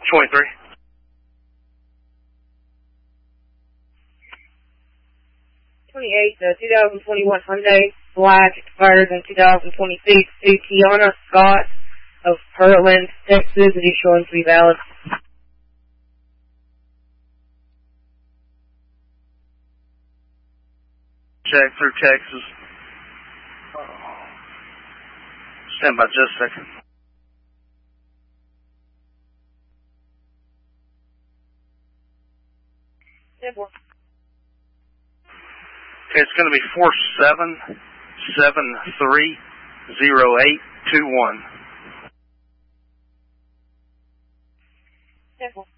23. 2021 Hyundai Black expires in 2026 to Kiana Scott of Pearland, Texas. It is showing to be valid. Check through Texas. Stand by just a second. Okay, it's going to be 47730821.